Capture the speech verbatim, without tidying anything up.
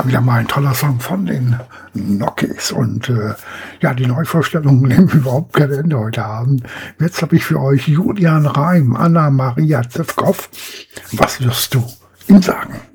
Ja, wieder mal ein toller Song von den Nockies. Und äh, ja, die Neuvorstellungen nehmen überhaupt kein Ende heute Abend. Jetzt habe ich für euch Julian Reim, Anna Maria Zivkov. Was wirst du ihm sagen?